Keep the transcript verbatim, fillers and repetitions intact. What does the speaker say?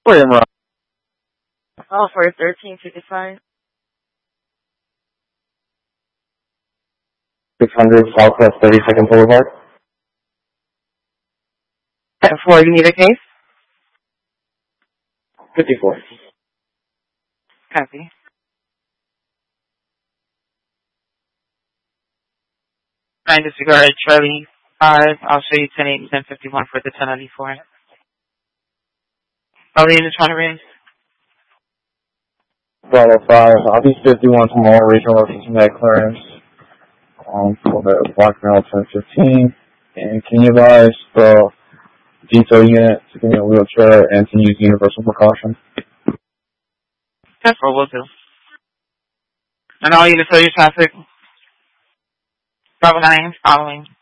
William Rock. Oh, for thirteen fifty-five. six hundred Southwest thirty-second Boulevard. At four, you need a case? fifty-four. Copy. Nine disregard Charlie five. I'll show you ten eight ten fifty-one for the ten ninety-four. Are we in the trying to ring? Bravo five. I'll be fifty-one tomorrow. Regional location that clearance. Um, for the block now ten fifteen. And can you advise the detail unit to give me a wheelchair and to use universal precaution? That's what we'll do. And all you to tell your traffic. Bravo nine following.